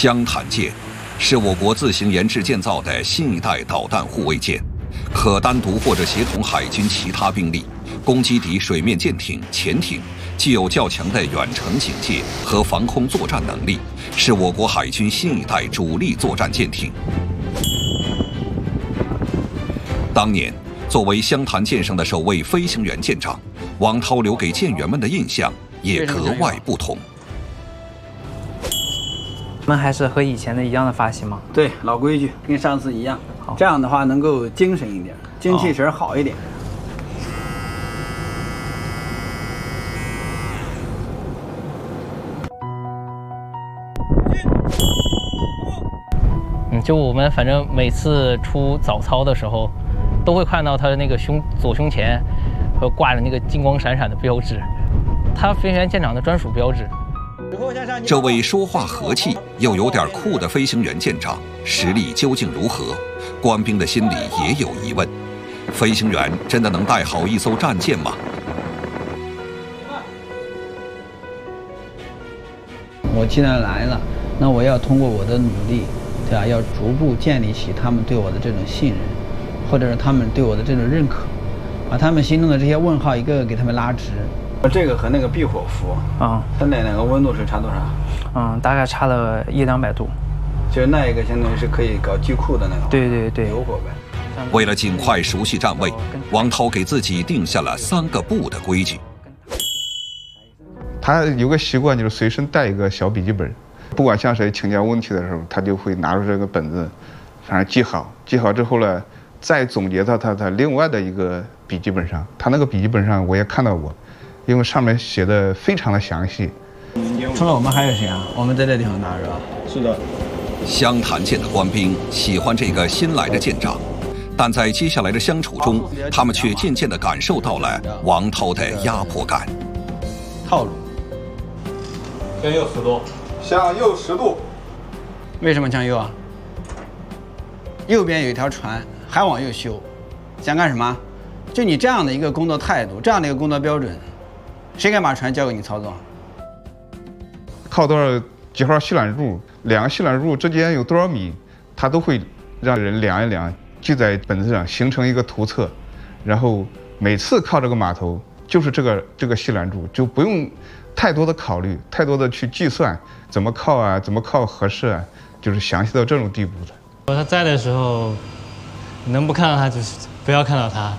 湘潭舰是我国自行研制建造的新一代导弹护卫舰，可单独或者协同海军其他兵力攻击敌水面舰艇、潜艇，具有较强的远程警戒和防空作战能力，是我国海军新一代主力作战舰艇。当年，作为湘潭舰上的首位飞行员舰长，王涛留给舰员们的印象也格外不同。 我们还是和以前的一样的发型吗？ 对，老规矩，跟上次一样。这样的话能够精神一点，精气神好一点。 就我们反正每次出早操的时候，都会看到他的那个左胸前和挂着那个金光闪闪的标志，他飞行员舰长的专属标志。 这位说话和气又有点酷的飞行员舰长实力究竟如何？官兵的心里也有疑问：飞行员真的能带好一艘战舰吗？ 我既然来了，那我要通过我的努力，对吧？要逐步建立起他们对我的这种信任，或者是他们对我的这种认可，把他们心中的这些问号一个个给他们拉直。这个和那个避火服它那两个温度是差多少？ 大概差了100-200度。 就是那一个相当于是可以搞机库的那种。 对对对， 油火呗。 为了尽快熟悉站位，王涛给自己定下了3个不的规矩。 他有个习惯，就是随身带一个小笔记本，不管向谁请教问题的时候，他就会拿出这个本子，反正记好。记好之后呢，再总结到他另外的一个笔记本上。他那个笔记本上我也看到过，因为上面写的非常的详细。 除了我们还有谁啊？我们在这地方打是吧？ 是的。 湘潭舰的官兵喜欢这个新来的舰长，但在接下来的相处中，他们却渐渐地感受到了王涛的压迫感。 套路。 向右10度，向右10度。 为什么向右啊？右边有一条船，还往右修，想干什么？就你这样的一个工作态度，这样的一个工作标准，谁敢把船交给你操作？ 靠多少几号吸缆柱，2个吸缆柱之间有多少米，他都会让人量一量，记在本子上，形成一个图册。然后每次靠这个码头，就是这个吸缆柱，就不用太多的考虑，太多的去计算怎么靠啊，怎么靠合适啊，就是详细到这种地步的。 他在的时候，能不看到他就是不要看到他。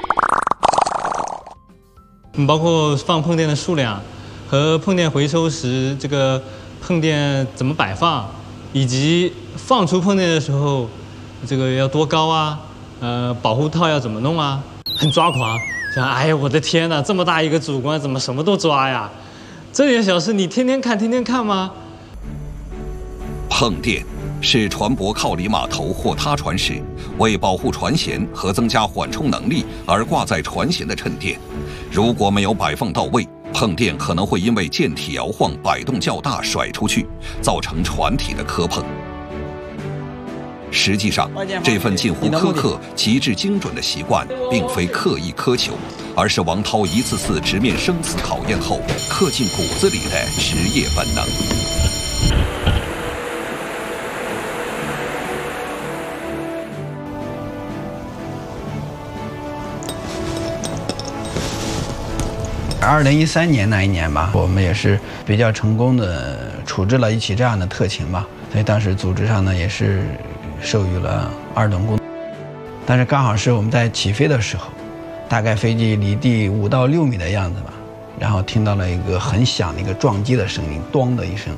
包括放碰垫的数量和碰垫回收时这个碰垫怎么摆放，以及放出碰垫的时候这个要多高啊，保护套要怎么弄啊，很抓狂。想，哎呀，我的天哪，这么大一个主官怎么什么都抓呀？这点小事你天天看吗？ 碰垫是船舶靠离码头或他船时，为保护船舷和增加缓冲能力而挂在船舷的衬垫。如果没有摆放到位，碰垫可能会因为舰体摇晃摆动较大甩出去，造成船体的磕碰。实际上，这份近乎苛刻、极致精准的习惯，并非刻意苛求，而是王涛一次次直面生死考验后刻进骨子里的职业本能。 2013年那一年吧，我们也是比较成功的处置了一起这样的特勤吧，所以当时组织上呢也是授予了2等功。但是刚好是我们在起飞的时候，大概飞机离地5到6米的样子吧，然后听到了一个很响的一个撞击的声音，咚的一声。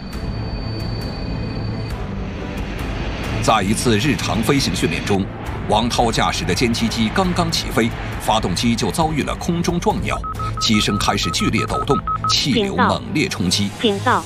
在一次日常飞行训练中，王涛驾驶的歼击机刚刚起飞，发动机就遭遇了空中撞鸟，机身开始剧烈抖动，气流猛烈冲击。 频道。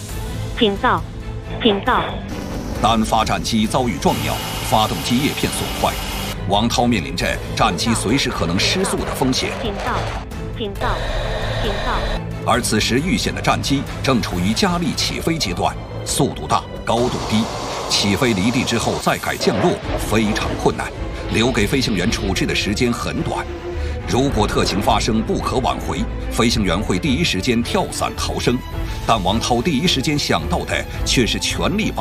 单发战机遭遇撞鸟，发动机叶片损坏，王涛面临着战机随时可能失速的风险。 频道。 而此时遇险的战机正处于加力起飞阶段，速度大，高度低，起飞离地之后再改降落非常困难，留给飞行员处置的时间很短。如果特情发生不可挽回，飞行员会第一时间跳伞逃生，但王涛第一时间想到的却是全力把